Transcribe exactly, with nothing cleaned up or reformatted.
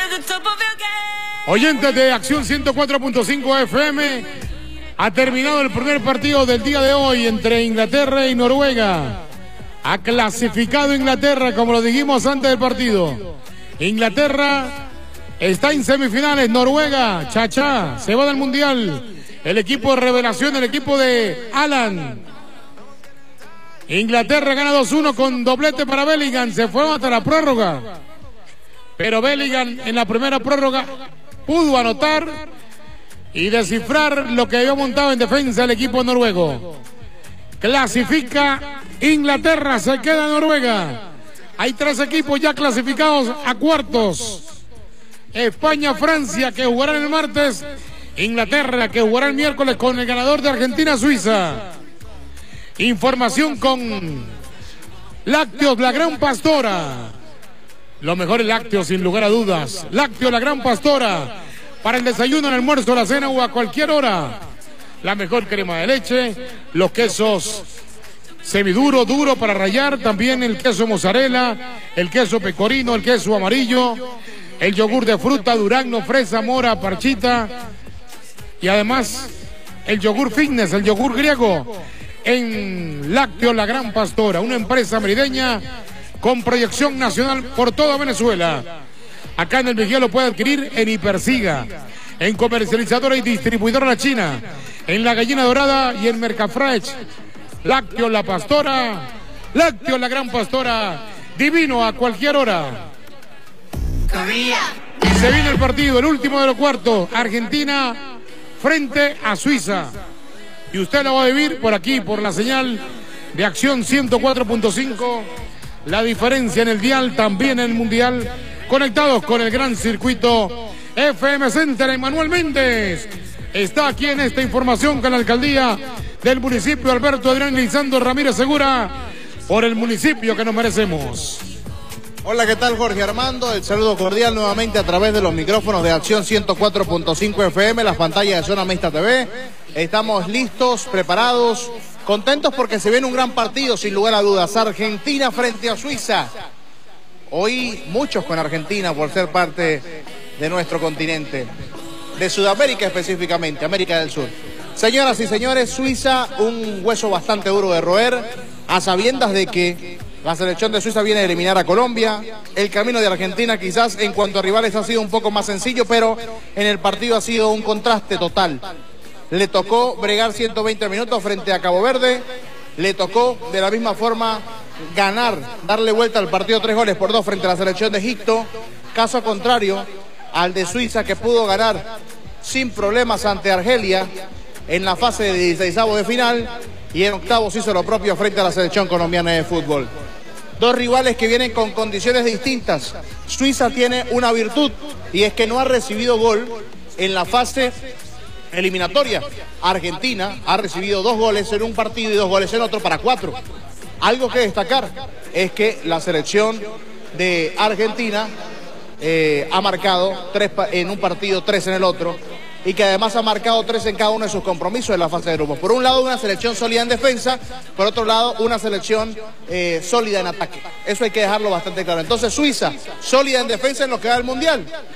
Oyentes de Acción ciento cuatro punto cinco F M, ha terminado el primer partido del día de hoy entre Inglaterra y Noruega. Ha clasificado Inglaterra, como lo dijimos antes del partido. Inglaterra está en semifinales. Noruega, cha-cha, se va del Mundial. El equipo de revelación, el equipo de Alan. Inglaterra gana dos uno con doblete para Bellingham. Se fue hasta la prórroga. Pero Bellingham en la primera prórroga pudo anotar y descifrar lo que había montado en defensa el equipo noruego. Clasifica Inglaterra, se queda Noruega. Hay tres equipos ya clasificados a cuartos. España, Francia, que jugarán el martes. Inglaterra, que jugará el miércoles con el ganador de Argentina, Suiza. Información con Lácteos, la Gran Pastora. Los mejores lácteos, sin lugar a dudas. Lácteos, la Gran Pastora. Para el desayuno, el almuerzo, la cena o a cualquier hora. La mejor crema de leche. Los quesos semiduro, duro para rallar. También el queso mozzarella. El queso pecorino, el queso amarillo. El yogur de fruta, durazno, fresa, mora, parchita. Y además, el yogur fitness, el yogur griego. En Lácteos, la Gran Pastora. Una empresa merideña con proyección nacional por toda Venezuela. Acá en el Vigía lo puede adquirir en Hipersiga, en comercializadora y distribuidora La China, en La Gallina Dorada y en Mercafresh. Lácteos, la Pastora. Lácteos, la Gran Pastora. Divino a cualquier hora. Y se viene el partido, el último de los cuartos. Argentina frente a Suiza. Y usted lo va a vivir por aquí, por la señal de Acción ciento cuatro punto cinco. La diferencia en el dial, también en el mundial. Conectados con el gran circuito F M Center. Emanuel Méndez está aquí en esta información con la alcaldía del municipio. Alberto Adrián Lisandro Ramírez Segura, por el municipio que nos merecemos. Hola, ¿qué tal, Jorge Armando? El saludo cordial nuevamente a través de los micrófonos de Acción ciento cuatro punto cinco F M, las pantallas de Zona Mixta T V. Estamos listos, preparados, contentos porque se viene un gran partido, sin lugar a dudas. Argentina frente a Suiza. Hoy muchos con Argentina por ser parte de nuestro continente, de Sudamérica específicamente, América del Sur. Señoras y señores, Suiza, un hueso bastante duro de roer, a sabiendas de que la selección de Suiza viene a eliminar a Colombia. El camino de Argentina quizás en cuanto a rivales ha sido un poco más sencillo, pero en el partido ha sido un contraste total. Le tocó bregar ciento veinte minutos frente a Cabo Verde, le tocó de la misma forma ganar, darle vuelta al partido tres goles por dos frente a la selección de Egipto, caso contrario al de Suiza, que pudo ganar sin problemas ante Argelia en la fase de dieciseisavos de final, y en octavos hizo lo propio frente a la selección colombiana de fútbol. Dos rivales que vienen con condiciones distintas. Suiza tiene una virtud, y es que no ha recibido gol en la fase eliminatoria. Argentina ha recibido dos goles en un partido y dos goles en otro, para cuatro. Algo que destacar es que la selección de Argentina eh, ha marcado tres en un partido, tres en el otro, y que además ha marcado tres en cada uno de sus compromisos en la fase de grupos. Por un lado, una selección sólida en defensa, por otro lado, una selección eh, sólida en ataque. Eso hay que dejarlo bastante claro. Entonces, Suiza, sólida en defensa en lo que da el Mundial.